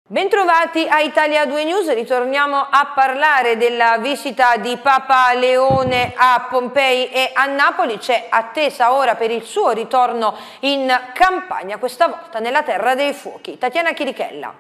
Bentrovati a Italia 2 News, ritorniamo a parlare della visita di Papa Leone a Pompei e a Napoli. C'è attesa ora per il suo ritorno in Campania, questa volta nella Terra dei Fuochi. Tatiana Chirichella.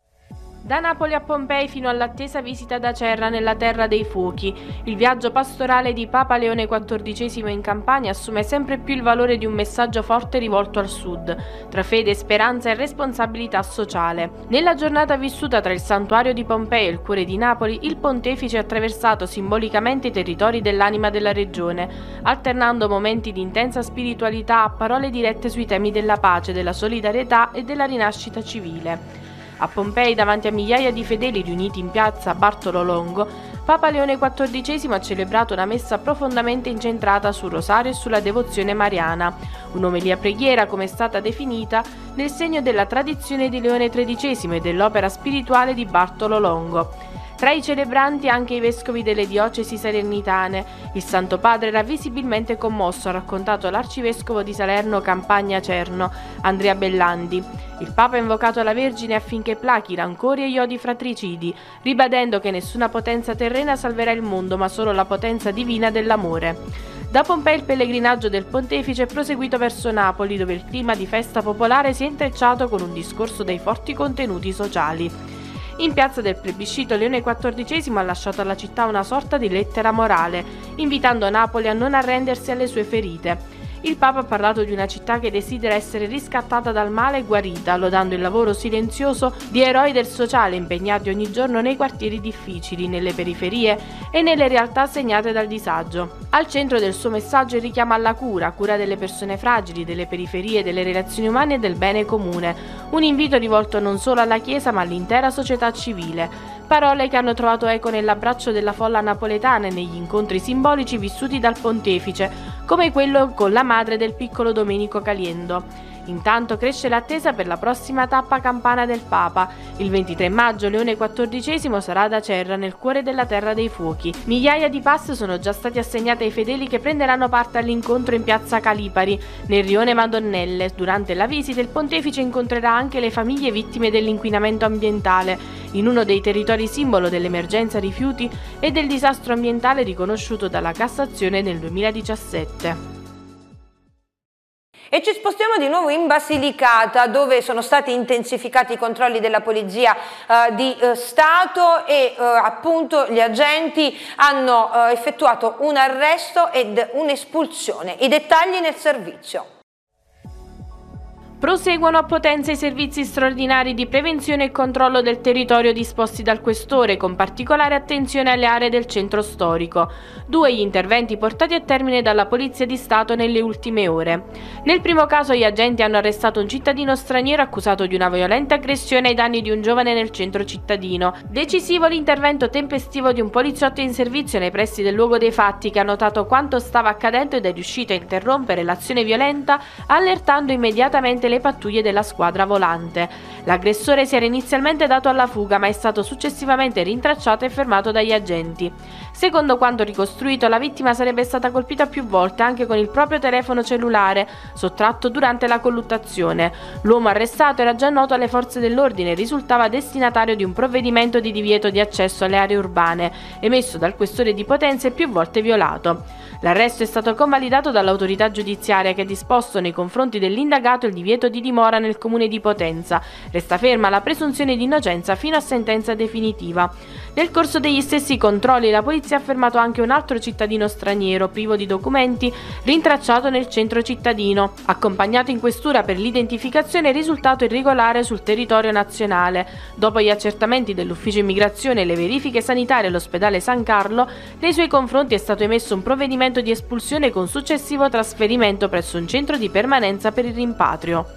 Da Napoli a Pompei fino all'attesa visita da Acerra nella Terra dei Fuochi, il viaggio pastorale di Papa Leone XIV in Campania assume sempre più il valore di un messaggio forte rivolto al sud, tra fede, speranza e responsabilità sociale. Nella giornata vissuta tra il santuario di Pompei e il cuore di Napoli, il pontefice ha attraversato simbolicamente i territori dell'anima della regione, alternando momenti di intensa spiritualità a parole dirette sui temi della pace, della solidarietà e della rinascita civile. A Pompei, davanti a migliaia di fedeli riuniti in piazza Bartolo Longo, Papa Leone XIV ha celebrato una messa profondamente incentrata sul rosario e sulla devozione mariana, un'omelia preghiera come è stata definita nel segno della tradizione di Leone XIII e dell'opera spirituale di Bartolo Longo. Tra i celebranti anche i vescovi delle diocesi salernitane. Il Santo Padre era visibilmente commosso, ha raccontato l'arcivescovo di Salerno Campagna Cerno, Andrea Bellandi. Il Papa ha invocato la Vergine affinché plachi i rancori e gli odi fratricidi, ribadendo che nessuna potenza terrena salverà il mondo, ma solo la potenza divina dell'amore. Da Pompei il pellegrinaggio del pontefice è proseguito verso Napoli, dove il clima di festa popolare si è intrecciato con un discorso dai forti contenuti sociali. In piazza del plebiscito Leone XIV ha lasciato alla città una sorta di lettera morale, invitando Napoli a non arrendersi alle sue ferite. Il Papa ha parlato di una città che desidera essere riscattata dal male e guarita, lodando il lavoro silenzioso di eroi del sociale impegnati ogni giorno nei quartieri difficili, nelle periferie e nelle realtà segnate dal disagio. Al centro del suo messaggio il richiamo alla cura delle persone fragili, delle periferie, delle relazioni umane e del bene comune, un invito rivolto non solo alla Chiesa ma all'intera società civile. Parole che hanno trovato eco nell'abbraccio della folla napoletana e negli incontri simbolici vissuti dal pontefice, come quello con la madre del piccolo Domenico Caliendo. Intanto cresce l'attesa per la prossima tappa campana del Papa. Il 23 maggio Leone XIV sarà ad Acerra, nel cuore della Terra dei Fuochi. Migliaia di pass sono già stati assegnati ai fedeli che prenderanno parte all'incontro in piazza Calipari, nel rione Madonnelle. Durante la visita il pontefice incontrerà anche le famiglie vittime dell'inquinamento ambientale, in uno dei territori simbolo dell'emergenza rifiuti e del disastro ambientale riconosciuto dalla Cassazione nel 2017. E ci spostiamo di nuovo in Basilicata, dove sono stati intensificati i controlli della Polizia di Stato e appunto gli agenti hanno effettuato un arresto ed un'espulsione. I dettagli nel servizio. Proseguono a Potenza i servizi straordinari di prevenzione e controllo del territorio disposti dal Questore, con particolare attenzione alle aree del centro storico. 2 gli interventi portati a termine dalla Polizia di Stato nelle ultime ore. Nel primo caso gli agenti hanno arrestato un cittadino straniero accusato di una violenta aggressione ai danni di un giovane nel centro cittadino. Decisivo l'intervento tempestivo di un poliziotto in servizio nei pressi del luogo dei fatti, che ha notato quanto stava accadendo ed è riuscito a interrompere l'azione violenta, allertando immediatamente le pattuglie della squadra volante. L'aggressore si era inizialmente dato alla fuga, ma è stato successivamente rintracciato e fermato dagli agenti. Secondo quanto ricostruito, la vittima sarebbe stata colpita più volte anche con il proprio telefono cellulare, sottratto durante la colluttazione. L'uomo arrestato era già noto alle forze dell'ordine e risultava destinatario di un provvedimento di divieto di accesso alle aree urbane, emesso dal Questore di Potenza e più volte violato. L'arresto è stato convalidato dall'autorità giudiziaria, che ha disposto nei confronti dell'indagato il divieto di dimora nel comune di Potenza. Resta ferma la presunzione di innocenza fino a sentenza definitiva. Nel corso degli stessi controlli la polizia ha fermato anche un altro cittadino straniero, privo di documenti, rintracciato nel centro cittadino. Accompagnato in questura per l'identificazione, è risultato irregolare sul territorio nazionale. Dopo gli accertamenti dell'ufficio immigrazione e le verifiche sanitarie all'ospedale San Carlo, nei suoi confronti è stato emesso un provvedimento di espulsione con successivo trasferimento presso un centro di permanenza per il rimpatrio.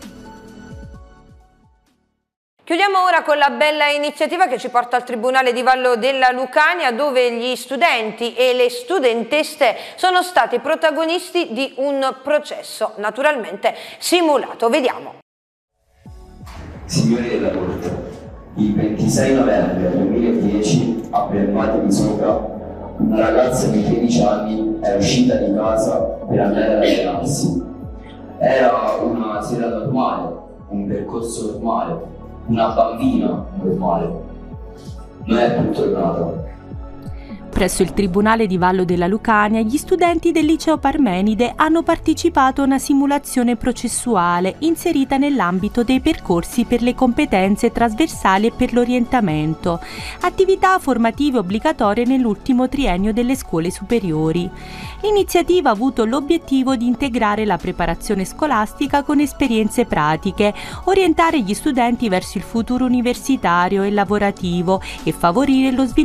Chiudiamo ora con la bella iniziativa che ci porta al Tribunale di Vallo della Lucania, dove gli studenti e le studentesse sono stati protagonisti di un processo naturalmente simulato. Vediamo. Signori della Corte, il 26 novembre 2010 a Pianmati di Sopra una ragazza di 13 anni era uscita di casa per andare ad allenarsi. Era una sera normale, un percorso normale, una bambina normale, non è più tornata. Presso il Tribunale di Vallo della Lucania, gli studenti del liceo Parmenide hanno partecipato a una simulazione processuale inserita nell'ambito dei percorsi per le competenze trasversali e per l'orientamento, attività formative obbligatorie nell'ultimo triennio delle scuole superiori. L'iniziativa ha avuto l'obiettivo di integrare la preparazione scolastica con esperienze pratiche, orientare gli studenti verso il futuro universitario e lavorativo e favorire lo sviluppo